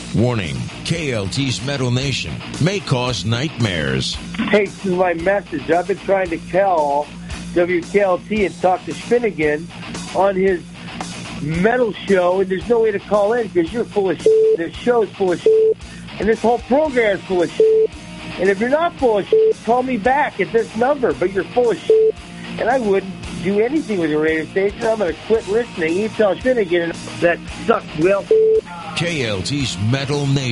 Warning, KLT's Metal Nation may cause nightmares. Hey, this is my message. I've been trying to call WKLT and talk to Finnegan on his metal show, and there's no way to call in because you're full of shit. This show's full of shit, and this whole program is full of shit. And if you're not full of shit, call me back at this number, but you're full of shit. And I wouldn't do anything with your radio station. I'm going to quit listening. You tell Finnegan that sucks, Will. KLT's Metal Nation.